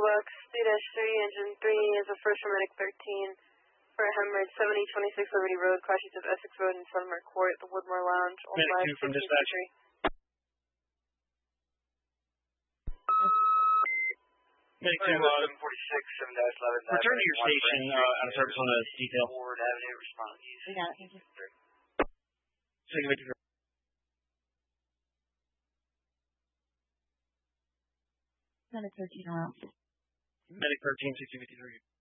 Lux 3-3, engine 3 is a first from Medic 13 for a hemorrhage 7026 Liberty Road, crash east of Essex Road and Sunmer Court at the Woodmore Lounge. Medic 2 from dispatch. Medic 2, 746, 7-11. return to your station out of service on the detail. Ford Avenue, respond east. We got it, thank you. Second Victor. Medic 13 around. Medic 13, 6053.